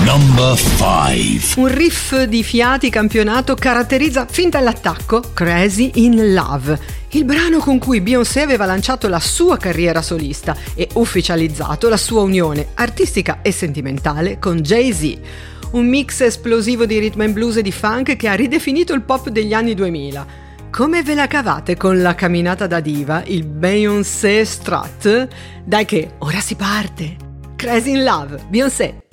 Number 5. Un riff di fiati campionato caratterizza fin dall'attacco Crazy in Love, il brano con cui Beyoncé aveva lanciato la sua carriera solista e ufficializzato la sua unione artistica e sentimentale con Jay-Z. Un mix esplosivo di rhythm and blues e di funk che ha ridefinito il pop degli anni 2000. Come ve la cavate con la camminata da diva, il Beyoncé Strut? Dai che ora si parte! Crazy in Love, Beyoncé.